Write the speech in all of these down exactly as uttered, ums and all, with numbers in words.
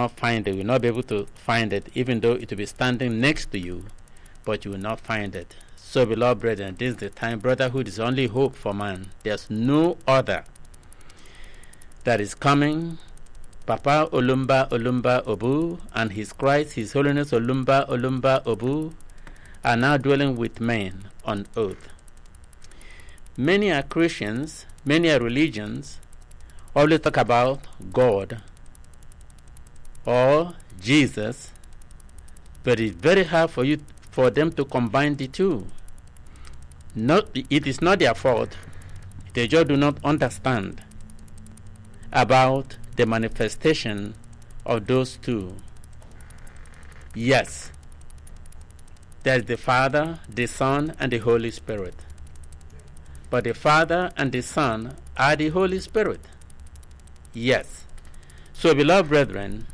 not find it. You will not be able to find it, even though it will be standing next to you, but you will not find it. So, beloved brethren, this is the time. Brotherhood is the only hope for man. There's no other that is coming. Papa Olumba Olumba Obu and his Christ, His Holiness Olumba Olumba Obu, are now dwelling with men on earth. Many are Christians, many are religions, always talk about God or Jesus, but it's very hard for you for them to combine the two. Not, it is not their fault. They just do not understand about the manifestation of those two. Yes, there's the Father, the Son, and the Holy Spirit. But the Father and the Son are the Holy Spirit. Yes. So, beloved brethren,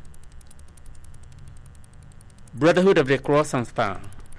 Brotherhood of the Cross and Star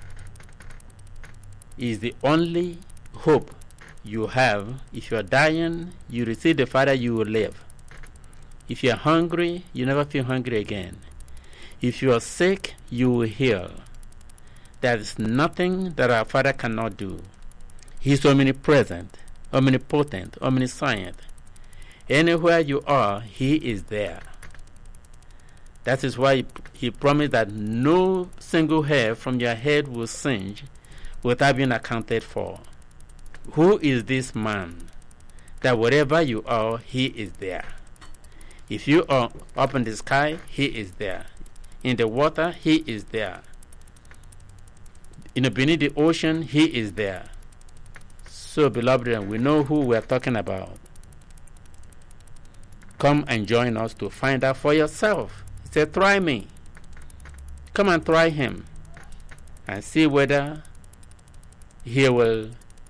is the only hope you have. If you are dying, you receive the Father, you will live. If you are hungry, you never feel hungry again. If you are sick, you will heal. There is nothing that our Father cannot do. He is omnipresent, omnipotent, omniscient. Anywhere you are, He is there. That is why he, he promised that no single hair from your head will singe without being accounted for. Who is this man that wherever you are, He is there? If you are up in the sky, He is there. In the water, He is there. In the beneath the ocean, He is there. So, beloved, we know who we are talking about. Come and join us to find out for yourself. He said, try me. Come and try Him and see whether He will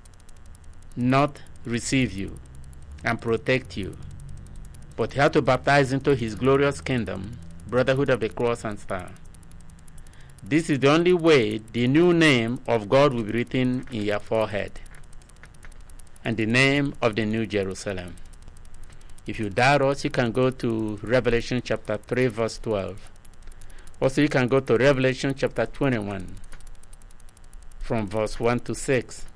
not receive you and protect you. But you have to baptize into His glorious kingdom, Brotherhood of the Cross and Star. This is the only way the new name of God will be written in your forehead, and the name of the New Jerusalem. If you doubt us, you can go to Revelation chapter three, verse twelve. Also, you can go to Revelation chapter twenty-one, from verse one to six.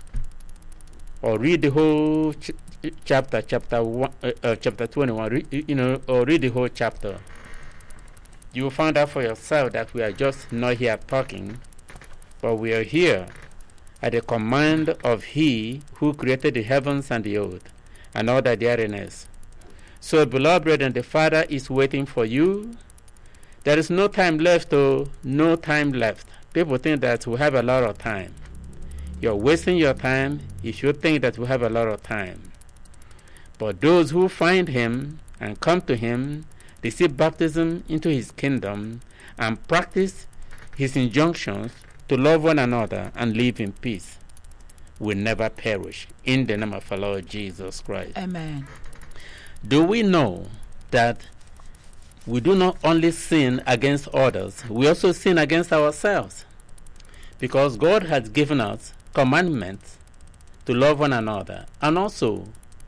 Or read the whole ch chapter, chapter one, uh, uh, chapter twenty-one, re you know, or read the whole chapter. You will find out for yourself that we are just not here talking, but we are here at the command of He who created the heavens and the earth, and all that therein is. So, beloved brethren, the Father is waiting for you. There is no time left, oh, no time left. People think that we have a lot of time. You're wasting your time if you think that we have a lot of time. But those who find Him and come to Him, receive baptism into His kingdom, and practice His injunctions to love one another and live in peace, will never perish. In the name of our Lord Jesus Christ. Amen. Do we know that we do not only sin against others, we also sin against ourselves? Because God has given us commandments to love one another and also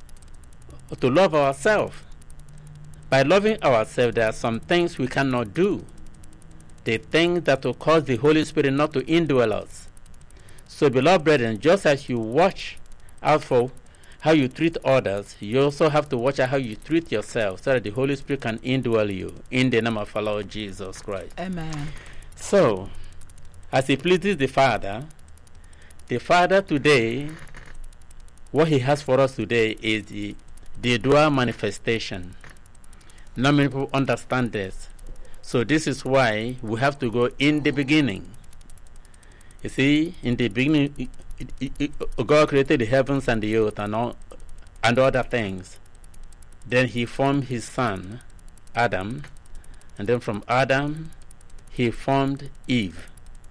to love ourselves. By loving ourselves, there are some things we cannot do. The things that will cause the Holy Spirit not to indwell us. So, beloved brethren, just as you watch out for how you treat others, you also have to watch out how you treat yourself so that the Holy Spirit can indwell you. In the name of our Lord Jesus Christ. Amen. So, as it pleases the Father, the Father today, what He has for us today is the, the dual manifestation. Not many people understand this. So this is why we have to go in the beginning. You see, in the beginning, it, it, it, God created the heavens and the earth and all, and other things. Then He formed His son, Adam, and then from Adam, He formed Eve.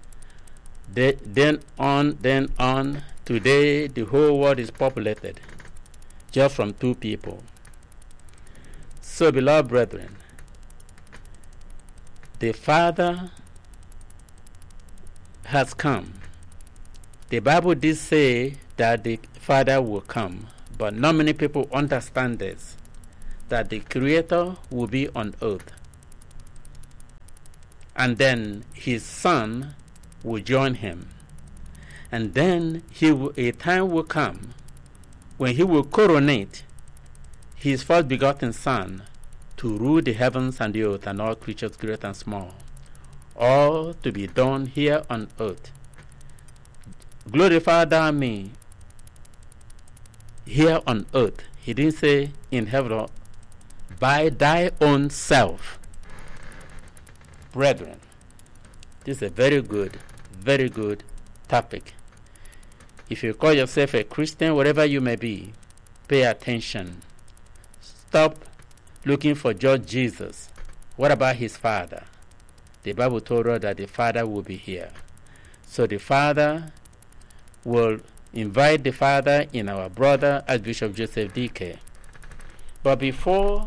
De then on, then on, today the whole world is populated just from two people. So, beloved brethren, the Father has come. The Bible did say that the Father will come, but not many people understand this, that the Creator will be on earth. and then his son will join him. And then he will, a time will come when he will coronate his first begotten son to rule the heavens and the earth and all creatures great and small, all to be done here on earth. Glorify thou me here on earth. He didn't say in heaven, by thy own self. Brethren, this is a very good, very good topic. If you call yourself a Christian, whatever you may be, pay attention. Stop looking for just Jesus. What about his Father? The Bible told us that the Father will be here. So the Father will invite the Father in our brother Archbishop Joseph D K. But before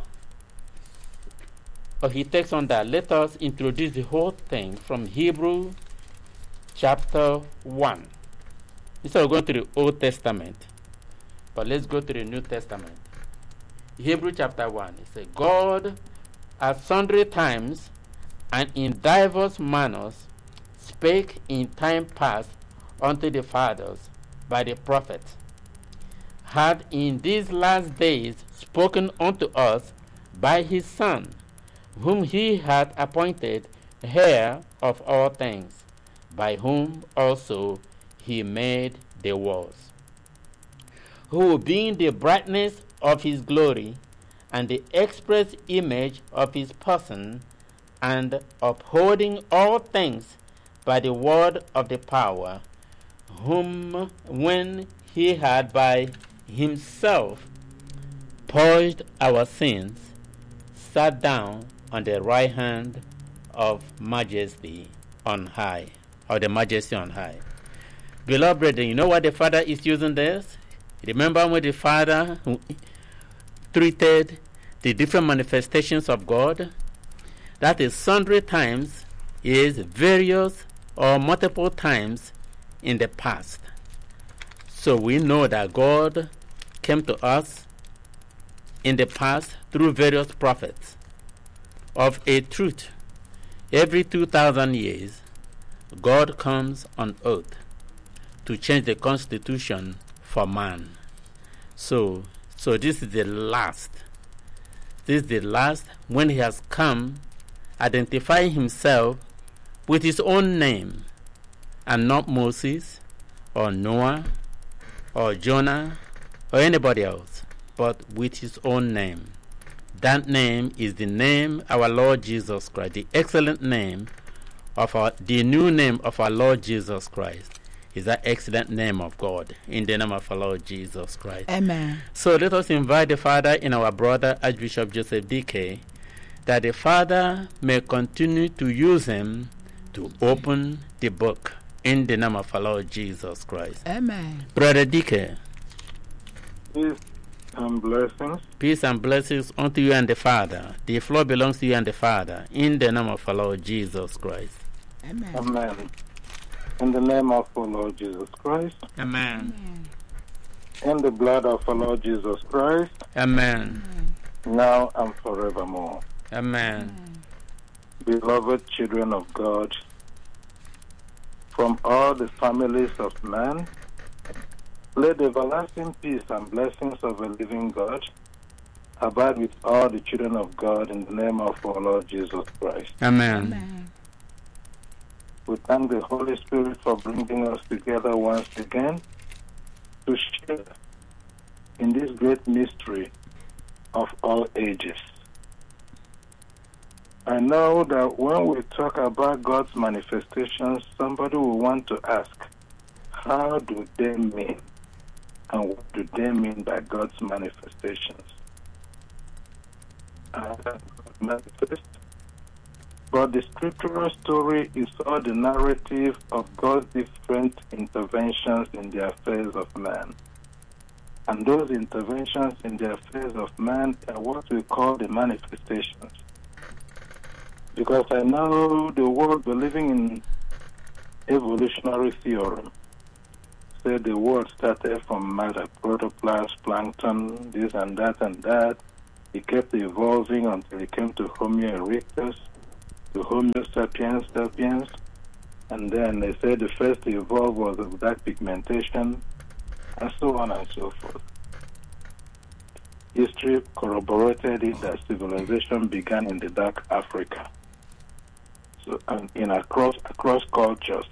or he takes on that, let us introduce the whole thing from Hebrew chapter one. Instead of going to the Old Testament, but let's go to the New Testament. Hebrew chapter one, it says, God at sundry times and in diverse manners spake in time past unto the fathers by the prophets, had in these last days spoken unto us by his Son, whom he hath appointed heir of all things, by whom also he made the worlds, who being the brightness of his glory and the express image of his person, and upholding all things by the word of the power, whom when he had by himself purged our sins, sat down on the right hand of majesty on high, or the majesty on high. Beloved brethren, you know what the Father is using this? Remember when the Father treated the different manifestations of God? That is sundry times is various or multiple times in the past. So we know that God came to us in the past through various prophets. Of a truth, every two thousand years, God comes on earth to change the constitution for man. So, so this is the last. This is the last when he has come, identifying himself with his own name, and not Moses or Noah or Jonah or anybody else, but with his own name. That name is the name our Lord Jesus Christ, the excellent name of our, the new name of our Lord Jesus Christ is that excellent name of God, in the name of our Lord Jesus Christ. Amen. So let us invite the Father in our brother Archbishop Joseph D K, that the Father may continue to use him to open the book, in the name of our Lord Jesus Christ. Amen. Brother D K. Peace and blessings. Peace and blessings unto you and the Father. The floor belongs to you and the Father, in the name of our Lord Jesus Christ. Amen. Amen. In the name of our Lord Jesus Christ. Amen. In the blood of our Lord Jesus Christ. Amen. Now and forevermore. Amen. Beloved children of God, from all the families of man, let the everlasting peace and blessings of a living God abide with all the children of God in the name of our Lord Jesus Christ. Amen. Amen. We thank the Holy Spirit for bringing us together once again to share in this great mystery of all ages. I know that when we talk about God's manifestations, somebody will want to ask, how do they mean? And what do they mean by God's manifestations? Uh, manifest. But the scriptural story is all the narrative of God's different interventions in the affairs of man. And those interventions in the affairs of man are what we call the manifestations. Because I know the world believing in evolutionary theory said the world started from matter, protoplast, plankton, this and that and that. It kept evolving until it came to Homo erectus. to Homo sapiens sapiens, and then they said the first to evolve was of dark pigmentation, and so on and so forth. History corroborated it that civilization began in the dark Africa. So, and in across across cultures,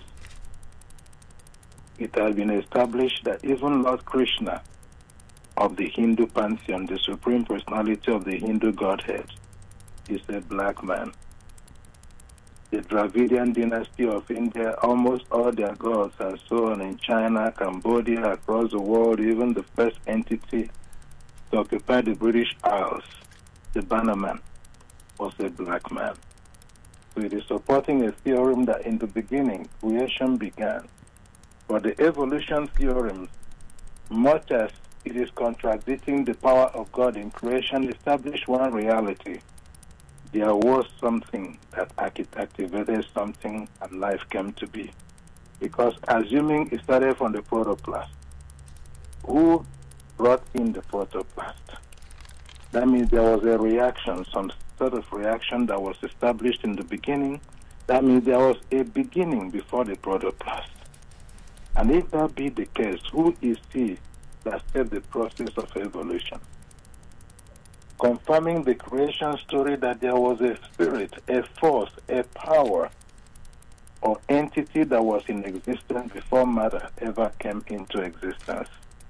it has been established that even Lord Krishna of the Hindu pantheon, the supreme personality of the Hindu godhead, is a black man. The Dravidian dynasty of India, almost all their gods and so on in China, Cambodia, across the world, even the first entity to occupy the British Isles, the Bannerman, was a black man. So it is supporting a theorem that in the beginning, creation began. But the evolution theorem, much as it is contradicting the power of God in creation, established one reality. There was something that activated something and life came to be. Because assuming it started from the protoplast, who brought in the protoplast? That means there was a reaction, some sort of reaction that was established in the beginning. That means there was a beginning before the protoplast. And if that be the case, who is he that set the process of evolution? Confirming the creation story that there was a spirit, a force, a power, or entity that was in existence before matter ever came into existence.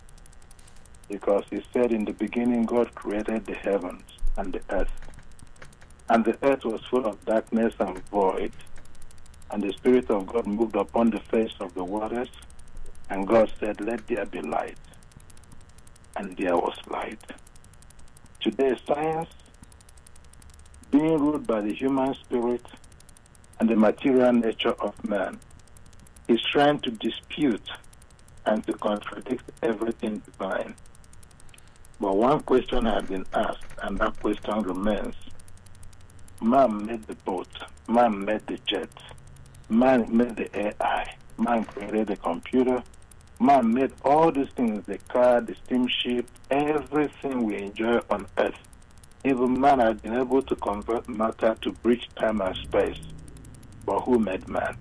Because he said in the beginning God created the heavens and the earth. And the earth was full of darkness and void. And the Spirit of God moved upon the face of the waters. And God said, let there be light. And there was light. Today, science, being ruled by the human spirit and the material nature of man, is trying to dispute and to contradict everything divine. But one question has been asked, and that question remains. Man made the boat, man made the jet, man made the A I, man created the computer, man made all these things, the car, the steamship, everything we enjoy on earth. Even man has been able to convert matter to bridge time and space. But who made man?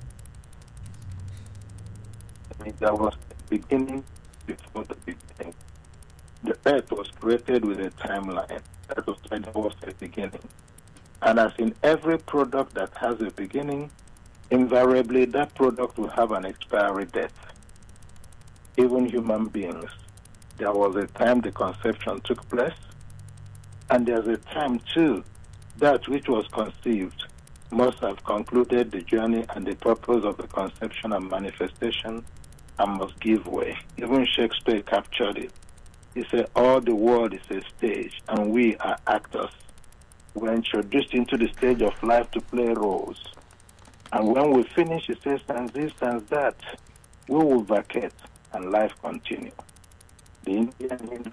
I mean, there was a beginning before the beginning. The earth was created with a timeline. That was why there was a beginning. And as in every product that has a beginning, invariably that product will have an expiry date. Even human beings, there was a time the conception took place, and there's a time too that which was conceived must have concluded the journey and the purpose of the conception and manifestation and must give way. Even Shakespeare captured it. He said, all the world is a stage, and we are actors. We're introduced into the stage of life to play roles. And when we finish, it says, and this and that, we will vacate, and life continue. The Indian Hindu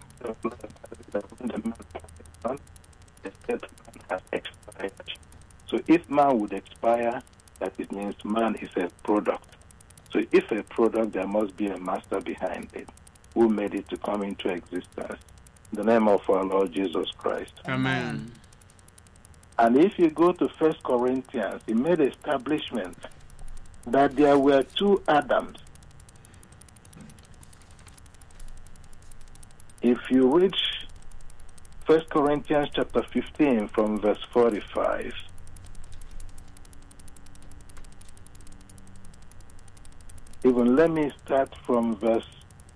has expired. So if man would expire, that it means man is a product. So if a product, there must be a master behind it who made it to come into existence. In the name of our Lord Jesus Christ. Amen. And if you go to First Corinthians, he made establishment that there were two Adams. If you read First Corinthians chapter fifteen from verse forty-five, even let me start from verse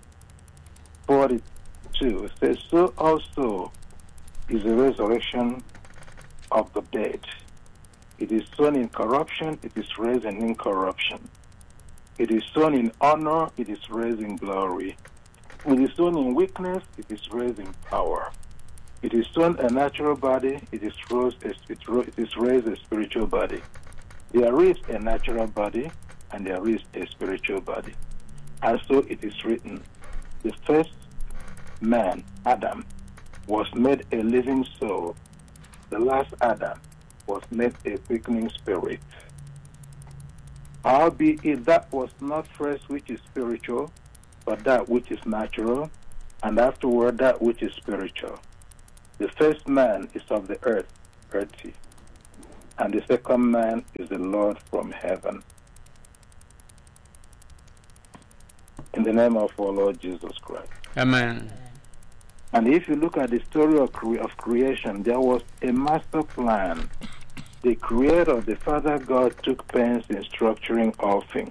forty-two. It says, so also is the resurrection of the dead. It is sown in corruption, it is raised in incorruption. It is sown in honor, it is raised in glory. It is sown in weakness, it is raised in power. It is sown a natural body, it is raised a, it is raised a spiritual body. There is a natural body, and there is a spiritual body. And so it is written, the first man, Adam, was made a living soul. The last Adam was made a quickening spirit. Albeit that was not first which is spiritual, but that which is natural, and afterward that which is spiritual. The first man is of the earth, earthy. And the second man is the Lord from heaven. In the name of our Lord Jesus Christ. Amen. And if you look at the story of, cre- of creation, there was a master plan. The Creator, the Father God, took pains in structuring all things.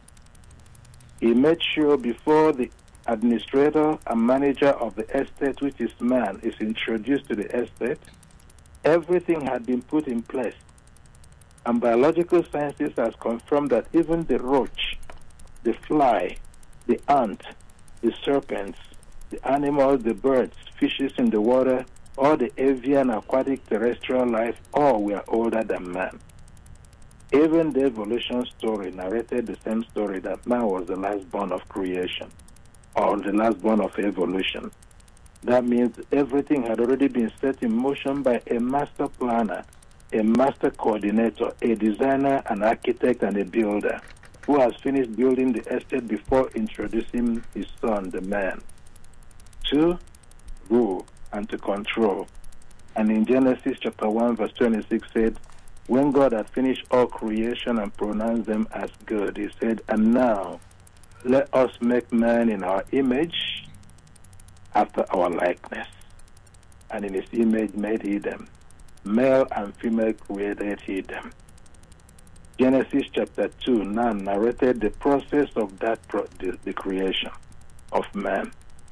He made sure before the administrator and manager of the estate, which is man, is introduced to the estate, everything had been put in place. And biological sciences has confirmed that even the roach, the fly, the ant, the serpents, the animals, the birds, fishes in the water, all the avian, aquatic, terrestrial life, all were older than man. Even the evolution story narrated the same story, that man was the last born of creation, or the last born of evolution. That means everything had already been set in motion by a master planner, a master coordinator, a designer, an architect, and a builder, who has finished building the estate before introducing his son, the man, to rule and to control. And in Genesis chapter one, verse twenty-six said, when God had finished all creation and pronounced them as good, he said, and now let us make man in our image, after our likeness. And in his image made he them. Male and female created he them. Genesis chapter two now narrated the process of that pro- the, the creation of man.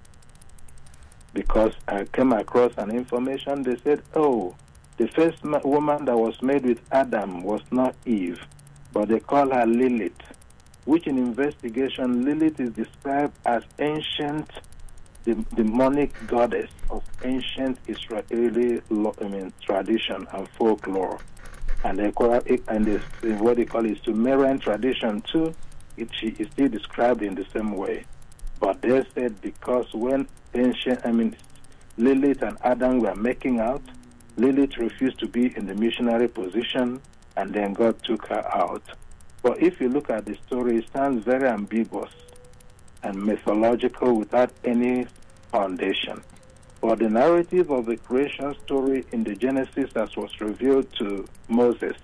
Because I came across an information, they said, oh, the first ma- woman that was made with Adam was not Eve, but they call her Lilith, which in investigation, Lilith is described as ancient, the demonic goddess of ancient Israeli I mean, tradition and folklore. And they call it, and this, what they call it Sumerian tradition too, it is still described in the same way. But they said because when ancient, I mean, Lilith and Adam were making out, Lilith refused to be in the missionary position, and then God took her out. But if you look at the story, it sounds very ambiguous and mythological without any foundation. But the narrative of the creation story in the Genesis as was revealed to Moses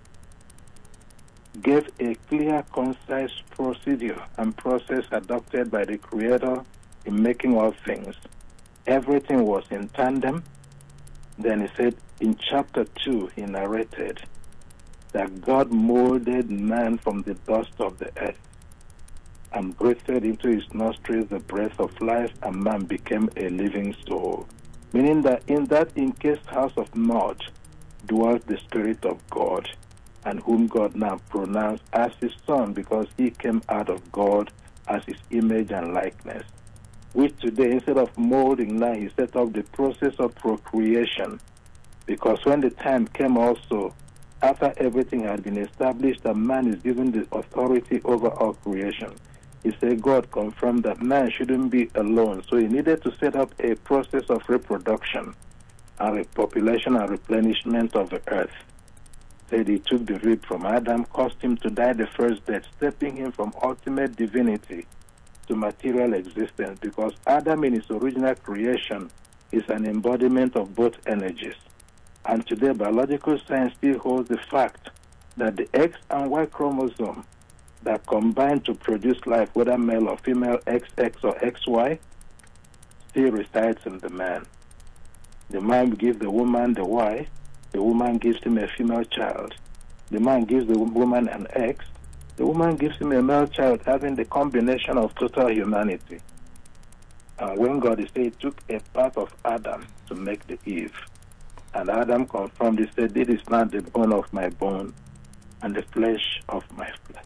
gave a clear, concise procedure and process adopted by the Creator in making all things. Everything was in tandem. Then he said in chapter two, he narrated that God molded man from the dust of the earth and breathed into his nostrils the breath of life, and man became a living soul. Meaning that in that encased house of mud dwelt the Spirit of God, and whom God now pronounced as his son, because he came out of God as his image and likeness. Which today, instead of molding man, he set up the process of procreation. Because when the time came also, after everything had been established, that man is given the authority over all creation, he said God confirmed that man shouldn't be alone. So he needed to set up a process of reproduction and repopulation and replenishment of the earth. Said he took the rib from Adam, caused him to die the first death, stepping him from ultimate divinity to material existence, because Adam in his original creation is an embodiment of both energies. And today biological science still holds the fact that the X and Y chromosome that combine to produce life, whether male or female, X X or X Y, still resides in the man. The man gives the woman the Y, the woman gives him a female child. The man gives the woman an X, the woman gives him a male child, having the combination of total humanity. And when God is saying, he took a part of Adam to make the Eve. And Adam confirmed, he said, this is not the bone of my bone and the flesh of my flesh.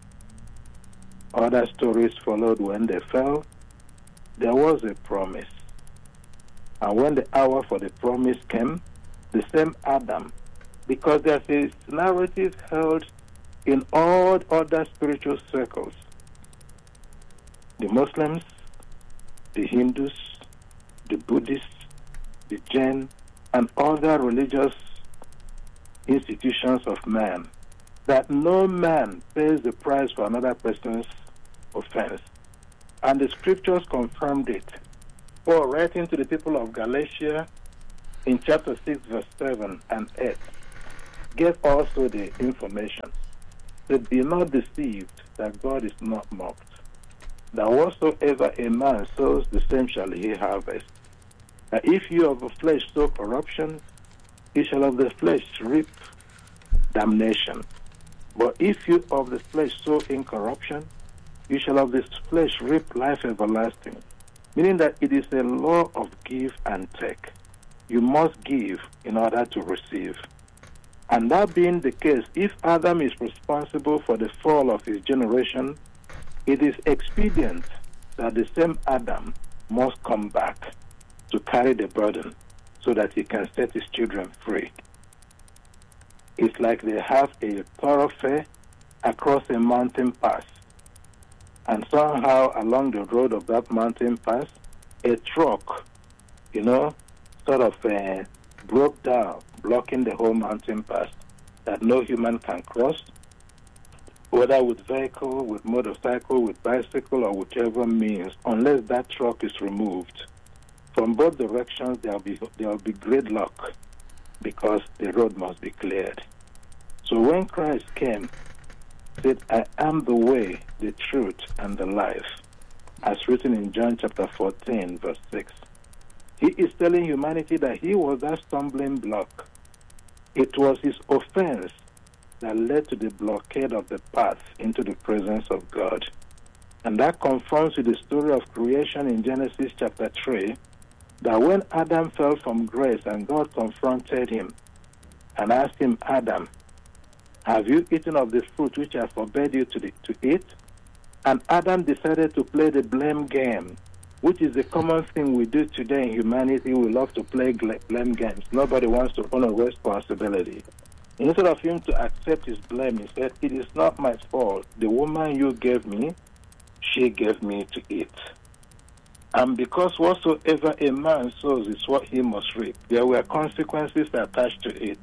Other stories followed. When they fell, there was a promise. And when the hour for the promise came, the same Adam, because there's a narrative held in all other spiritual circles, the Muslims, the Hindus, the Buddhists, the Jain, and other religious institutions of man, that no man pays the price for another person's offense. And the scriptures confirmed it. Paul, writing to the people of Galatia in chapter six, verse seven and eight, gave also the information that be not deceived, that God is not mocked. That whatsoever a man sows, the same shall he harvest. That if you of the flesh sow corruption, you shall of the flesh reap damnation. But if you of the flesh sow incorruption, you shall of this flesh reap life everlasting. Meaning that it is a law of give and take. You must give in order to receive. And that being the case, if Adam is responsible for the fall of his generation, it is expedient that the same Adam must come back to carry the burden so that he can set his children free. It's like they have a thoroughfare across a mountain pass. And somehow along the road of that mountain pass, a truck, you know, sort of uh, broke down, blocking the whole mountain pass that no human can cross, whether with vehicle, with motorcycle, with bicycle, or whichever means, unless that truck is removed. From both directions, there will be there will be gridlock because the road must be cleared. So when Christ came, said, I am the way, the truth, and the life, as written in John chapter fourteen, verse six. He is telling humanity that he was that stumbling block. It was his offense that led to the blockade of the path into the presence of God. And that confirms with the story of creation in Genesis chapter three, that when Adam fell from grace and God confronted him and asked him, Adam, have you eaten of the fruit which I forbade you to, the, to eat? And Adam decided to play the blame game, which is a common thing we do today in humanity. We love to play blame games. Nobody wants to own a responsibility. Instead of him to accept his blame, he said, it is not my fault. The woman you gave me, she gave me to eat. And because whatsoever a man sows is what he must reap, there were consequences attached to it.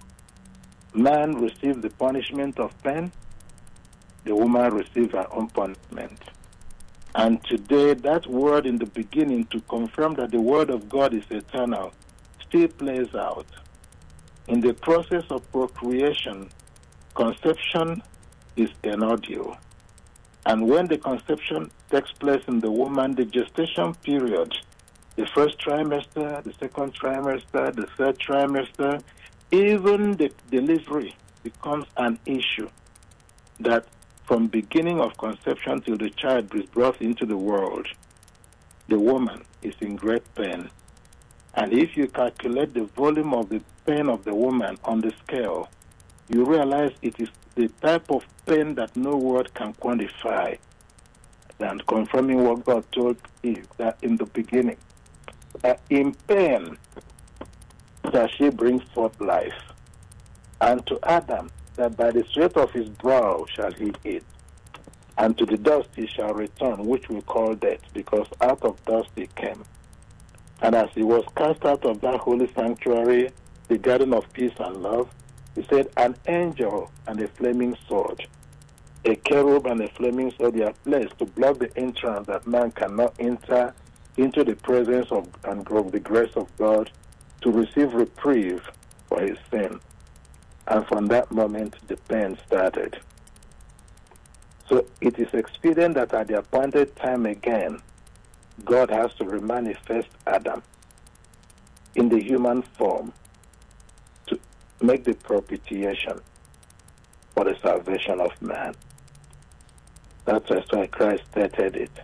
Man received the punishment of pain, the woman received her own punishment. And today, that word in the beginning to confirm that the word of God is eternal still plays out. In the process of procreation, conception is an ordeal. And when the conception takes place in the woman, the gestation period, the first trimester, the second trimester, the third trimester, even the delivery becomes an issue that from beginning of conception till the child is brought into the world, the woman is in great pain. And if you calculate the volume of the pain of the woman on the scale, you realize it is the type of pain that no word can quantify. And confirming what God told Eve, that in the beginning, that in pain that she brings forth life, and to Adam, that by the sweat of his brow shall he eat, and to the dust he shall return, which we call death, because out of dust he came. And as he was cast out of that holy sanctuary, the garden of peace and love, he said, an angel and a flaming sword, a cherub and a flaming sword, they are placed to block the entrance that man cannot enter into the presence of and of the grace of God to receive reprieve for his sin. And from that moment, the pain started. So it is expedient that at the appointed time again, God has to remanifest Adam in the human form to make the propitiation for the salvation of man. That's why Christ stated it.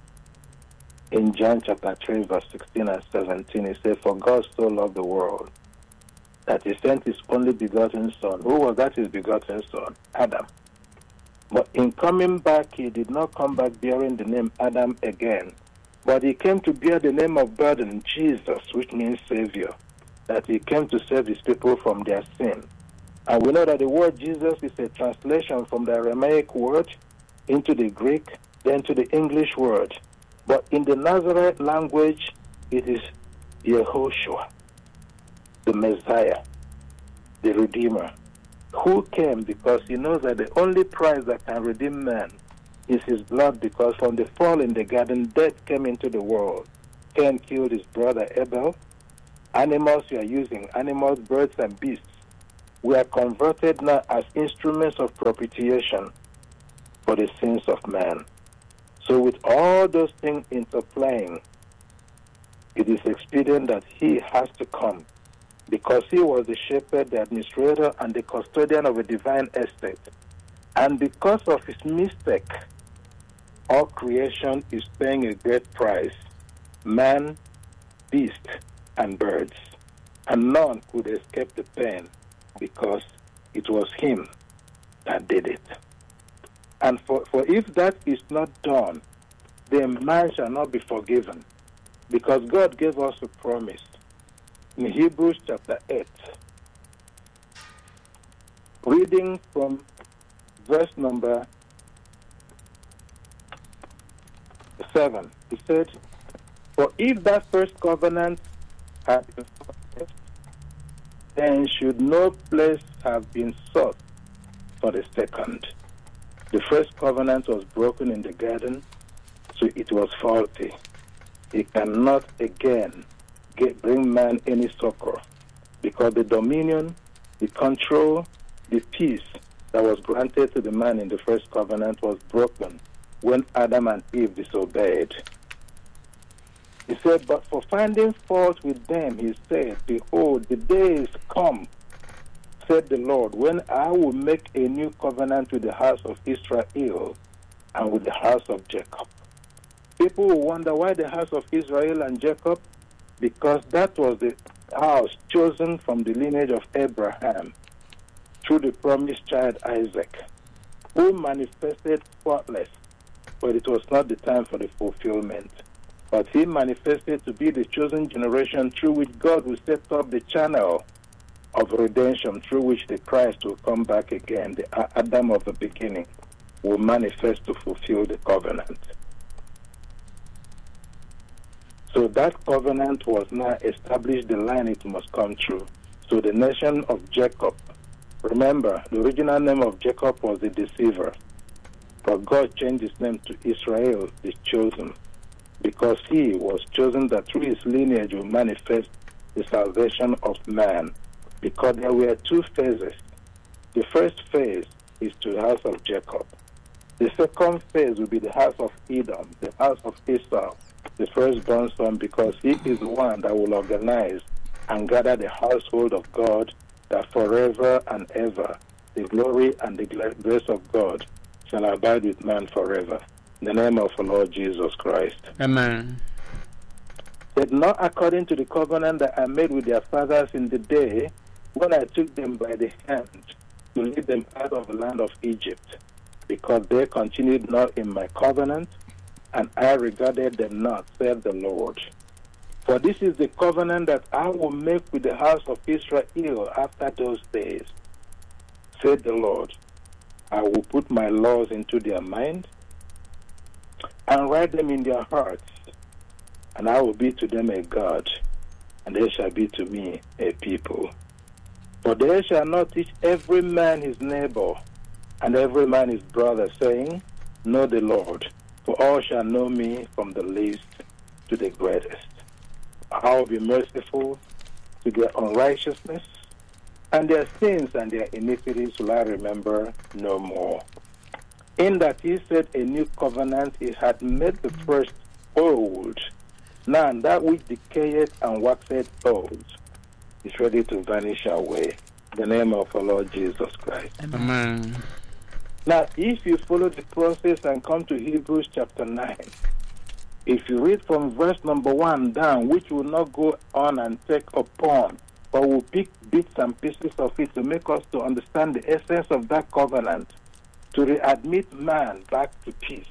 In John chapter three, verse sixteen and seventeen, he said, for God so loved the world that he sent his only begotten son. Who was that his begotten son? Adam. But in coming back, he did not come back bearing the name Adam again, but he came to bear the name of burden, Jesus, which means Savior, that he came to save his people from their sin. And we know that the word Jesus is a translation from the Aramaic word into the Greek, then to the English word. But in the Nazareth language, it is Yehoshua, the Messiah, the Redeemer, who came because he knows that the only price that can redeem man is his blood, because from the fall in the garden, death came into the world. Cain killed his brother Abel. Animals you are using, animals, birds, and beasts, we are converted now as instruments of propitiation for the sins of man. So with all those things interplaying, it is expedient that he has to come, because he was the shepherd, the administrator, and the custodian of a divine estate. And because of his mistake, all creation is paying a great price, man, beast, and birds. And none could escape the pain, because it was him that did it. And for, for if that is not done, then man shall not be forgiven, because God gave us a promise. In Hebrews chapter eight, reading from verse number seven, he said, for if that first covenant had been fulfilled, then should no place have been sought for the second. The first covenant was broken in the garden, so it was faulty. It cannot again get, bring man any succor, because the dominion, the control, the peace that was granted to the man in the first covenant was broken when Adam and Eve disobeyed. He said, but for finding fault with them, he said, behold, the days come, said the Lord, when I will make a new covenant with the house of Israel and with the house of Jacob. People will wonder why the house of Israel and Jacob, because that was the house chosen from the lineage of Abraham through the promised child Isaac, who manifested spotless, but it was not the time for the fulfillment. But he manifested to be the chosen generation through which God will set up the channel of redemption, through which the Christ will come back again. The Adam of the beginning will manifest to fulfill the covenant. So that covenant was now established, the line it must come true. So the nation of Jacob, remember, the original name of Jacob was the deceiver, but God changed his name to Israel, the chosen, because he was chosen that through his lineage will manifest the salvation of man. Because there were two phases. The first phase is to the house of Jacob. The second phase will be the house of Edom, the house of Esau, the firstborn son, because he is the one that will organize and gather the household of God, that forever and ever the glory and the grace of God shall abide with man forever. In the name of the Lord Jesus Christ. Amen. But not according to the covenant that I made with their fathers in the day when I took them by the hand to lead them out of the land of Egypt, because they continued not in my covenant, and I regarded them not, said the Lord. For this is the covenant that I will make with the house of Israel after those days, said the Lord. I will put my laws into their mind and write them in their hearts, and I will be to them a God, and they shall be to me a people. For they shall not teach every man his neighbor, and every man his brother, saying, know the Lord, for all shall know me from the least to the greatest. I will be merciful to their unrighteousness, and their sins and their iniquities will I remember no more. In that he said a new covenant, he had made the first old. Now that which decayeth and waxeth old is ready to vanish away. In the name of our Lord Jesus Christ. Amen. Now, if you follow the process and come to Hebrews chapter nine, if you read from verse number one down, which will not go on and take upon, but will pick bits and pieces of it to make us to understand the essence of that covenant, to readmit man back to peace.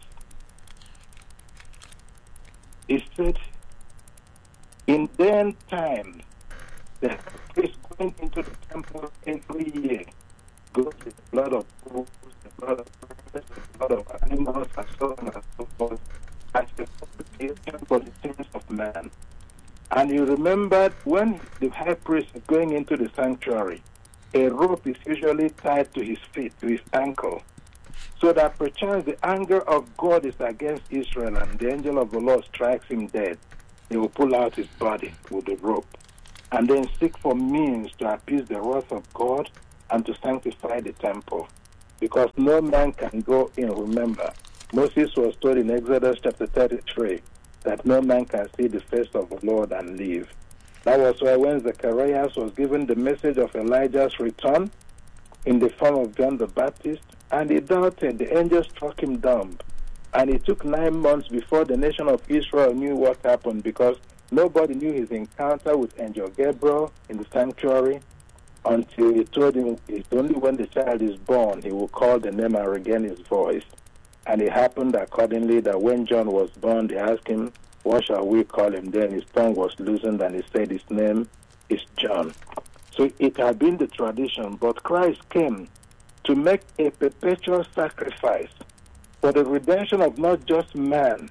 It said, in then time, the priest going into the temple every year goes with the blood of bulls, the blood of birds, the blood of animals, and so on and so forth, as the propitiation for the sins of man. And you remember when the high priest is going into the sanctuary, a rope is usually tied to his feet, to his ankle, so that perchance the anger of God is against Israel and the angel of the Lord strikes him dead. He will pull out his body with the rope and then seek for means to appease the wrath of God and to sanctify the temple, because no man can go in. Remember, Moses was told in Exodus chapter thirty-three that no man can see the face of the Lord and live. That was why when Zacharias was given the message of Elijah's return in the form of John the Baptist, and he doubted, the angel struck him dumb. And it took nine months before the nation of Israel knew what happened, because nobody knew his encounter with Angel Gabriel in the sanctuary until he told him it's only when the child is born he will call the name and regain his voice. And it happened accordingly that when John was born, they asked him, what shall we call him? Then his tongue was loosened and he said his name is John. So it had been the tradition, but Christ came to make a perpetual sacrifice for the redemption of not just man,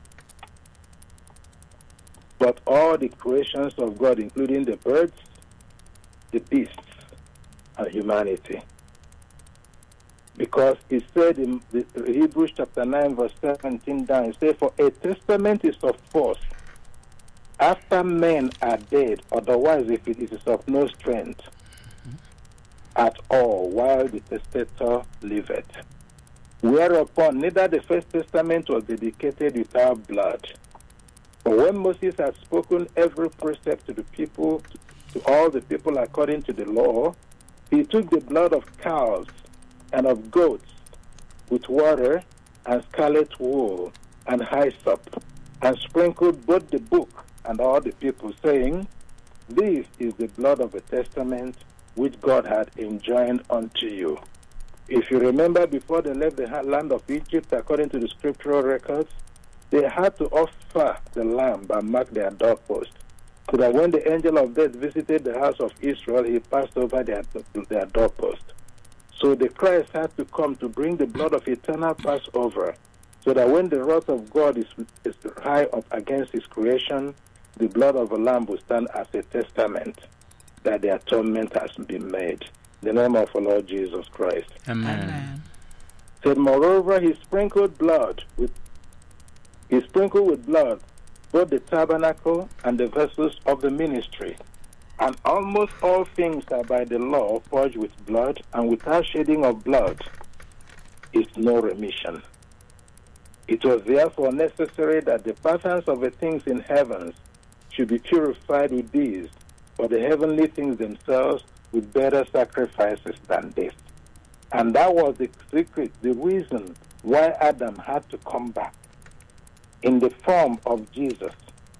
but all the creations of God, including the birds, the beasts, and humanity. Because he said in the Hebrews chapter nine, verse seventeen down, he said, for a testament is of force after men are dead, otherwise if it is of no strength at all, while the testator liveth. Whereupon neither the first testament was dedicated without blood. But when Moses had spoken every precept to the people, to all the people according to the law, he took the blood of cows and of goats with water and scarlet wool and hyssop, and sprinkled both the book and all the people, saying, this is the blood of a testament which God had enjoined unto you. If you remember, before they left the land of Egypt, according to the scriptural records, they had to offer the lamb and mark their doorpost, so that when the angel of death visited the house of Israel, he passed over their, their doorpost. So the Christ had to come to bring the blood of eternal Passover, so that when the wrath of God is, is high up against his creation, the blood of a lamb will stand as a testament that the atonement has been made. In the name of our Lord Jesus Christ. Amen. Amen. Said, moreover, he sprinkled blood with he sprinkled with blood both the tabernacle and the vessels of the ministry. And almost all things are by the law purged with blood, and without shedding of blood is no remission. It was therefore necessary that the patterns of the things in heavens should be purified with these, for the heavenly things themselves with better sacrifices than this. And that was the secret, the reason why Adam had to come back in the form of Jesus,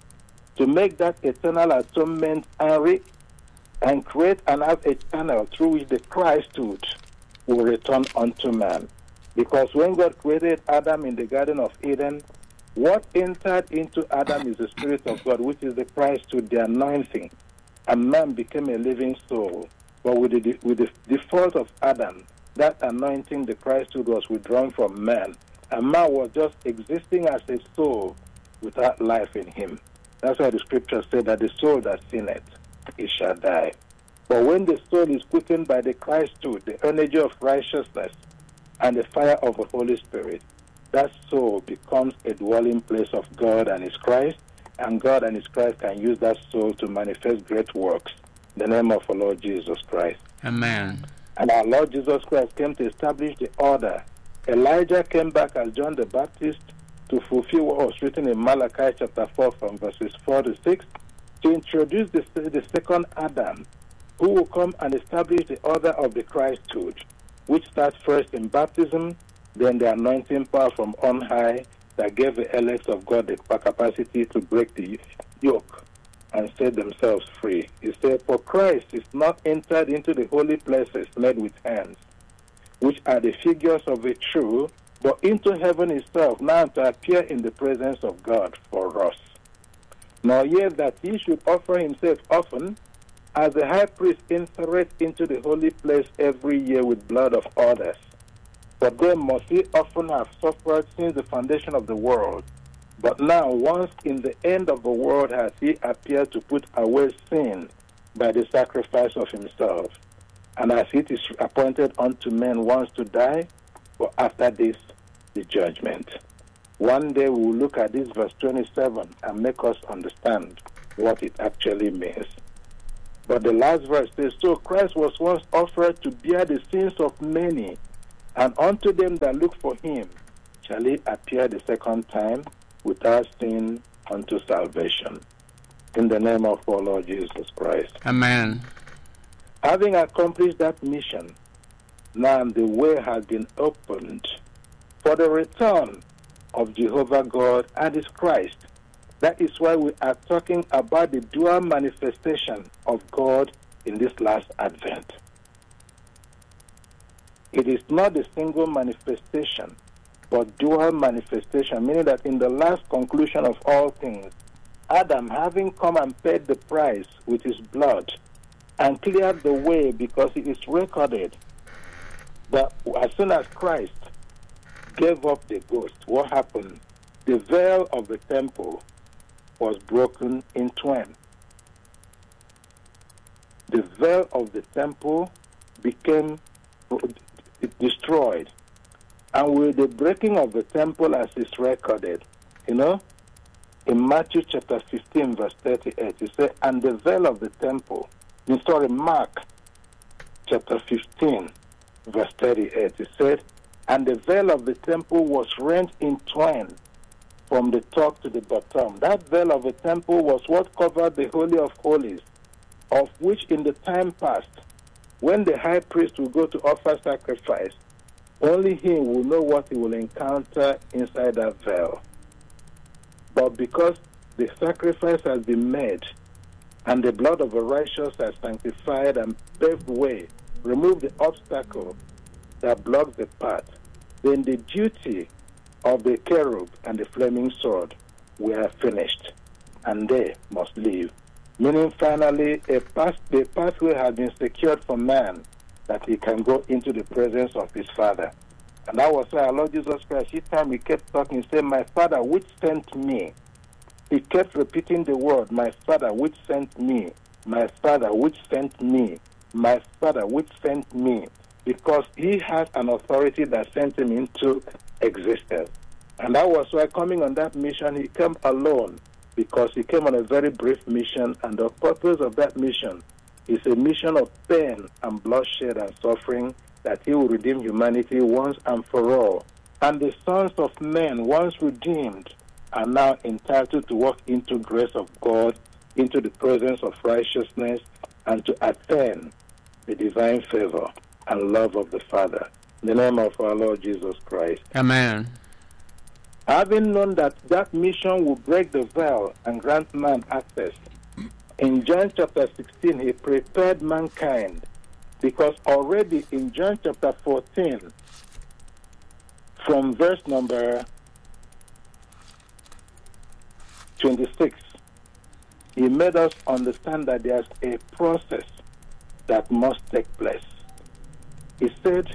to make that eternal atonement and, re- and create another channel through which the Christhood will return unto man. Because when God created Adam in the Garden of Eden, what entered into Adam is the Spirit of God, which is the Christhood, the anointing, and man became a living soul. But with the, with the default of Adam, that anointing, the Christhood, was withdrawn from man, and man was just existing as a soul without life in him. That's why the scripture said that the soul that sinneth, it shall die. But when the soul is quickened by the Christhood, the energy of righteousness, and the fire of the Holy Spirit, that soul becomes a dwelling place of God and his Christ, and God and his Christ can use that soul to manifest great works. In the name of our Lord Jesus Christ. Amen. And our Lord Jesus Christ came to establish the order. Elijah came back as John the Baptist to fulfill what was written in Malachi chapter four from verses four to six, to introduce the, the second Adam, who will come and establish the order of the Christhood, which starts first in baptism, then the anointing power from on high that gave the elect of God the capacity to break the yoke and set themselves free. He said, for Christ is not entered into the holy places made with hands, which are the figures of the true, but into heaven itself, now to appear in the presence of God for us. Nor yet that he should offer himself often, as the high priest entereth into the holy place every year with blood of others. For then must he often have suffered since the foundation of the world. But now, once in the end of the world, hath he appeared to put away sin by the sacrifice of himself. And as it is appointed unto men once to die, but after this, the judgment. One day we will look at this verse twenty-seven and make us understand what it actually means. But the last verse says, so Christ was once offered to bear the sins of many, and unto them that look for him shall he appear the second time without sin unto salvation. In the name of our Lord Jesus Christ. Amen. Having accomplished that mission, now the way has been opened for the return of Jehovah God and his Christ. That is why we are talking about the dual manifestation of God in this last Advent. It is not a single manifestation, but dual manifestation, meaning that in the last conclusion of all things, Adam, having come and paid the price with his blood and cleared the way, because it is recorded that as soon as Christ gave up the ghost, what happened? The veil of the temple was broken in twain. The veil of the temple became destroyed. And with the breaking of the temple, as is recorded, you know, in Matthew chapter fifteen, verse thirty-eight, it said, and the veil of the temple, in sorry, Mark chapter fifteen, verse thirty-eight, it said, and the veil of the temple was rent in twain from the top to the bottom. That veil of the temple was what covered the Holy of Holies, of which in the time past, when the high priest will go to offer sacrifice, only he will know what he will encounter inside that veil. But because the sacrifice has been made, and the blood of the righteous has sanctified and paved way, removed the obstacle that blocks the path, then the duty of the cherub and the flaming sword were finished, and they must leave. Meaning, finally, a path, the pathway has been secured for man, that he can go into the presence of his Father. And that was why our Lord Jesus Christ, each time he kept talking, he said, my Father which sent me. He kept repeating the word, my Father which sent me, my Father which sent me, my Father which sent me, because he has an authority that sent him into existence. And that was why, coming on that mission, he came alone, because he came on a very brief mission, and the purpose of that mission is a mission of pain and bloodshed and suffering, that he will redeem humanity once and for all. And the sons of men, once redeemed, are now entitled to walk into grace of God, into the presence of righteousness, and to attain the divine favor and love of the Father. In the name of our Lord Jesus Christ. Amen. Having known that that mission will break the veil and grant man access, in John chapter sixteen, he prepared mankind, because already in John chapter fourteen, from verse number twenty-six, he made us understand that there's a process that must take place. He said,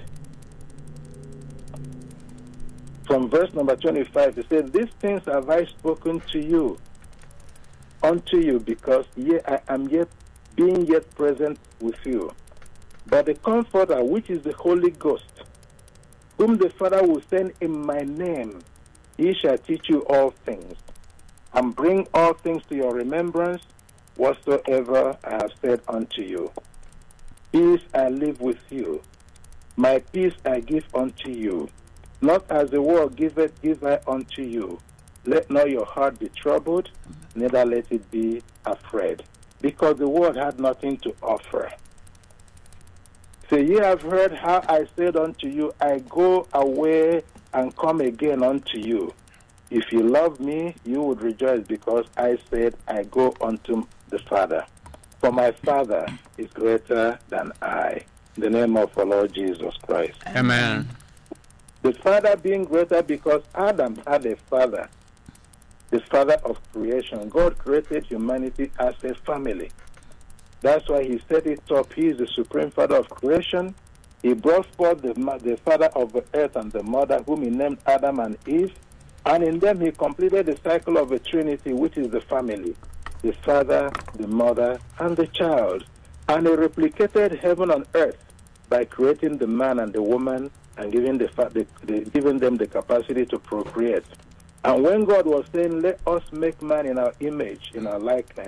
from verse number twenty-five, he said, these things have I spoken to you, unto you, because ye I am yet being yet present with you. But the Comforter, which is the Holy Ghost, whom the Father will send in my name, he shall teach you all things, and bring all things to your remembrance, whatsoever I have said unto you. Peace I live with you, my peace I give unto you. Not as the world giveth, give I unto you. Let not your heart be troubled, neither let it be afraid. Because the world had nothing to offer. So ye have heard how I said unto you, I go away and come again unto you. If you love me, you would rejoice, because I said, I go unto the Father. For my Father is greater than I. In the name of our Lord Jesus Christ. Amen. The Father being greater because Adam had a father, the father of creation. God created humanity as a family. That's why he set it up. He is the supreme father of creation. He brought forth the, the father of the earth and the mother, whom he named Adam and Eve. And in them he completed the cycle of the Trinity, which is the family, the father, the mother, and the child. And he replicated heaven on earth by creating the man and the woman and giving, the, the, the, giving them the capacity to procreate. And when God was saying, let us make man in our image, in our likeness,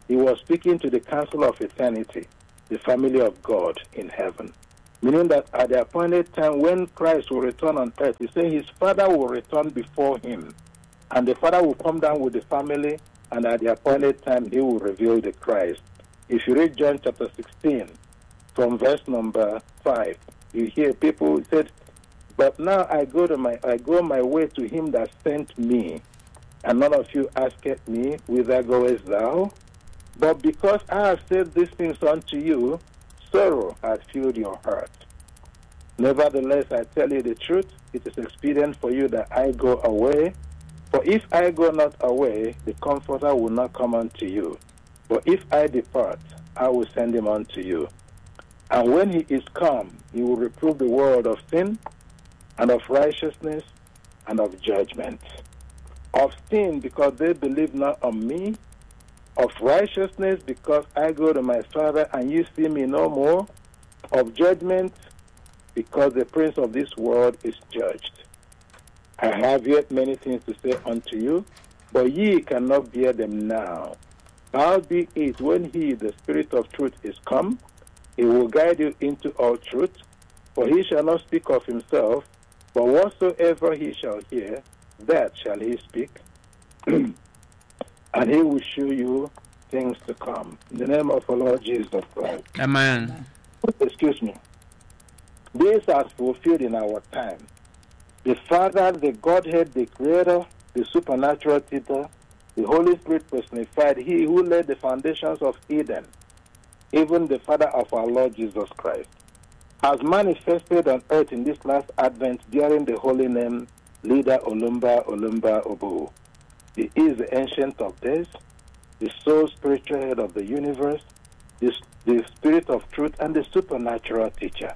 he was speaking to the council of eternity, the family of God in heaven. Meaning that at the appointed time when Christ will return on earth, he said his Father will return before him. And the Father will come down with the family, and at the appointed time he will reveal the Christ. If you read John chapter sixteen, from verse number five, you hear people said, "But now I go to my I go my way to him that sent me, and none of you asketh me, whither goest thou? But because I have said these things unto you, sorrow has filled your heart. Nevertheless, I tell you the truth, it is expedient for you that I go away. For if I go not away, the Comforter will not come unto you. But if I depart, I will send him unto you. And when he is come, he will reprove the world of sin, and of righteousness, and of judgment. Of sin, because they believe not on me. Of righteousness, because I go to my Father, and you see me no more. Of judgment, because the prince of this world is judged. I have yet many things to say unto you, but ye cannot bear them now. Howbeit, when he, the Spirit of truth, is come, he will guide you into all truth, for he shall not speak of himself, but whatsoever he shall hear, that shall he speak, and he will show you things to come. In the name of our Lord Jesus Christ. Amen. Excuse me. This has fulfilled in our time. The Father, the Godhead, the Creator, the supernatural teacher, the Holy Spirit personified, he who laid the foundations of Eden, even the Father of our Lord Jesus Christ, has manifested on earth in this last Advent during the holy name, Leader Olumba Olumba Obu. He is the Ancient of Days, the sole spiritual head of the universe, the, the Spirit of truth, and the supernatural teacher.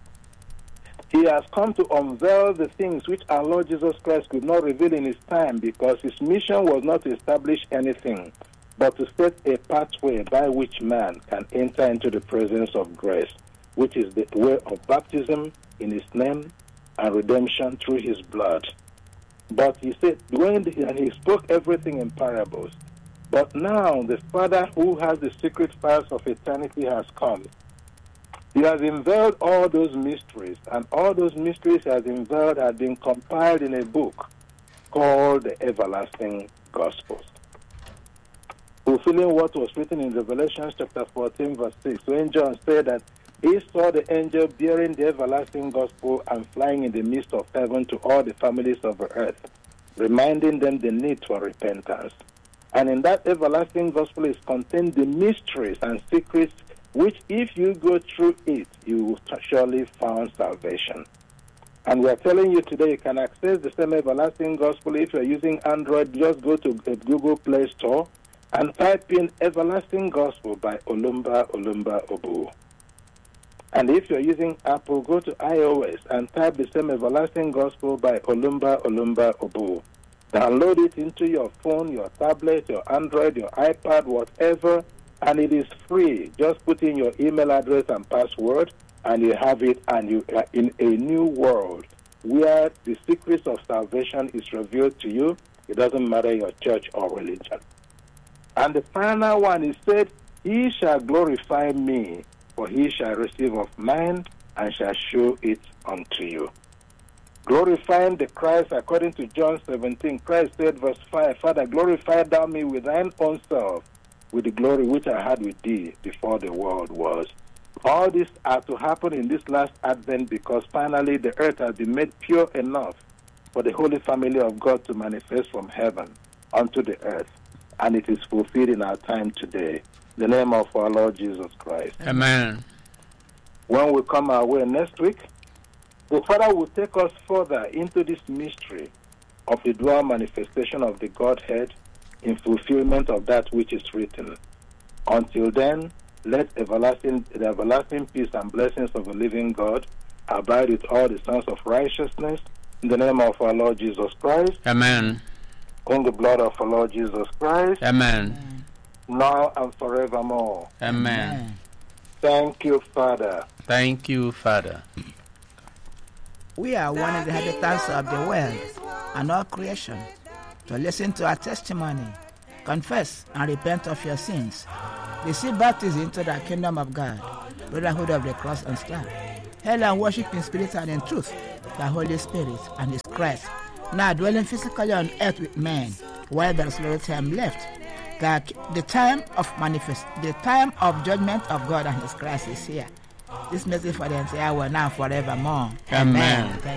He has come to unveil the things which our Lord Jesus Christ could not reveal in his time, because his mission was not to establish anything, but to set a pathway by which man can enter into the presence of grace, which is the way of baptism in his name and redemption through his blood. But he said, when the, and he spoke everything in parables. But now the Father who has the secret files of eternity has come. He has unveiled all those mysteries, and all those mysteries he has unveiled have been compiled in a book called the Everlasting Gospels, fulfilling what was written in Revelation chapter fourteen, verse six, when John said that he saw the angel bearing the everlasting gospel and flying in the midst of heaven to all the families of the earth, reminding them the need for repentance. And in that everlasting gospel is contained the mysteries and secrets which, if you go through it, you will surely find salvation. And we are telling you today, you can access the same everlasting gospel. If you are using Android, just go to Google Play Store and type in Everlasting Gospel by Olumba Olumba Obu. And if you are using Apple, go to iOS and type the same Everlasting Gospel by Olumba Olumba Obu. Download it into your phone, your tablet, your Android, your iPad, whatever, and it is free. Just put in your email address and password, and you have it, and you are in a new world where the secrets of salvation is revealed to you. It doesn't matter your church or religion. And the final one is said, he shall glorify me, for he shall receive of mine and shall show it unto you. Glorifying the Christ according to John seventeen, Christ said, verse five, Father, glorify thou me with thine own self, with the glory which I had with thee before the world was. All this are to happen in this last Advent, because finally the earth has been made pure enough for the Holy Family of God to manifest from heaven unto the earth. And it is fulfilled in our time today. In the name of our Lord Jesus Christ. Amen. When we come our way next week, the Father will take us further into this mystery of the dual manifestation of the Godhead in fulfillment of that which is written. Until then, let everlasting, the everlasting peace and blessings of the living God abide with all the sons of righteousness. In the name of our Lord Jesus Christ. Amen. In the blood of our Lord Jesus Christ. Amen. Now and forevermore. Amen. Thank you, Father. Thank you, Father. We are one of the inhabitants of the world and all creation to listen to our testimony Confess and repent of your sins. Receive baptism into the kingdom of God, brotherhood of the cross and staff. Hail and worship in spirit and in truth the Holy Spirit and His Christ, now dwelling physically on earth with men, while there is little time left. That the time of manifest, the time of judgment of God and His Christ is here. This message for the entire world now forevermore. Amen. Amen.